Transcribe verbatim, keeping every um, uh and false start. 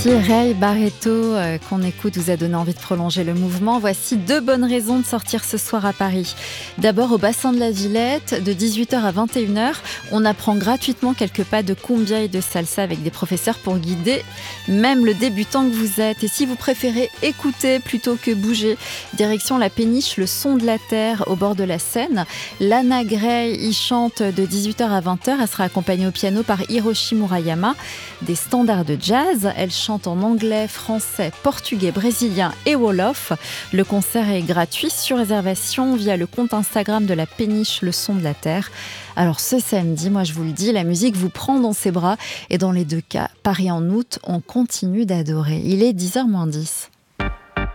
Si Ray Barretto, euh, qu'on écoute, vous a donné envie de prolonger le mouvement, voici deux bonnes raisons de sortir ce soir à Paris. D'abord, au bassin de la Villette, de dix-huit heures à vingt et une heures, on apprend gratuitement quelques pas de cumbia et de salsa avec des professeurs pour guider même le débutant que vous êtes. Et si vous préférez écouter plutôt que bouger, direction la péniche, le son de la terre au bord de la Seine. Lana Gray y chante de dix-huit heures à vingt heures. Elle sera accompagnée au piano par Hiroshi Murayama. Des standards de jazz, elle chante en anglais, français, portugais, brésilien et wolof. Le concert est gratuit sur réservation via le compte Instagram de la péniche Le Son de la Terre. Alors ce samedi, moi je vous le dis, la musique vous prend dans ses bras et dans les deux cas, Paris en août, on continue d'adorer. Il est dix heures moins dix.